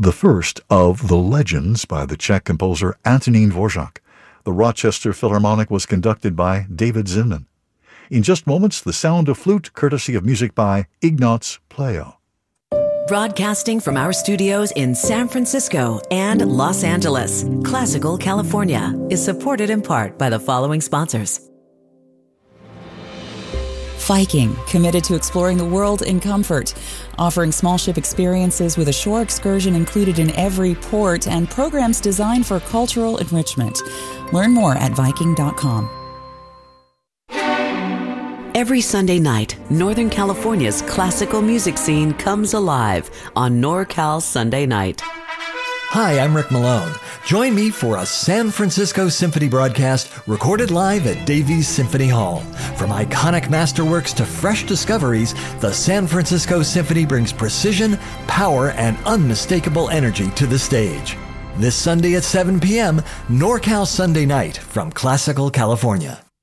the first of The Legends by the Czech composer Antonín Dvořák. The Rochester Philharmonic was conducted by David Zinman. In just moments, the sound of flute, courtesy of music by Ignác Pleo. Broadcasting from our studios in San Francisco and Los Angeles, Classical California is supported in part by the following sponsors. Viking, committed to exploring the world in comfort, offering small ship experiences with a shore excursion included in every port and programs designed for cultural enrichment. Learn more at Viking.com. Every Sunday night, Northern California's classical music scene comes alive on NorCal Sunday Night. Hi, I'm Rick Malone. Join me for a San Francisco Symphony broadcast recorded live at Davies Symphony Hall. From iconic masterworks to fresh discoveries, the San Francisco Symphony brings precision, power, and unmistakable energy to the stage. This Sunday at 7 p.m., NorCal Sunday Night from Classical California.